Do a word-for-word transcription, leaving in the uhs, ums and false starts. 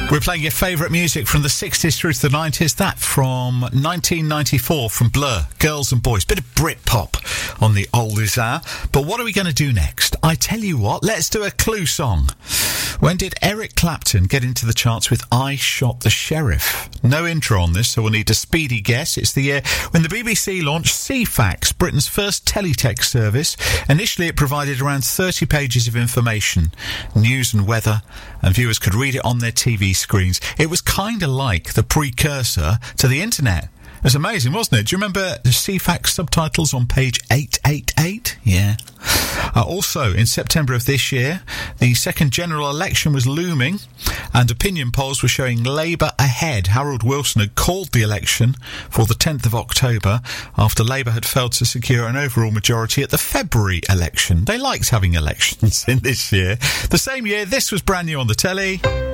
We're playing your favourite music from the sixties through to the nineties. That from nineteen ninety-four from Blur, Girls and Boys. Bit of Britpop on the Oldies Hour. But what are we going to do next? I tell you what, let's do a Clue song. When did Eric Clapton get into the charts with I Shot the Sheriff? No intro on this, so we'll need a speedy guess. It's the year when the B B C launched C FAX, Britain's first teletext service. Initially, it provided around thirty pages of information, news and weather, and viewers could read it on their T V screens. It was kind of like the precursor to the internet. It was amazing, wasn't it? Do you remember the C FAX subtitles on page eight eighty-eight? Yeah. Uh, also, in September of this year, the second general election was looming, and opinion polls were showing Labour ahead. Harold Wilson had called the election for the tenth of October after Labour had failed to secure an overall majority at the February election. They liked having elections in this year. The same year, this was brand new on the telly.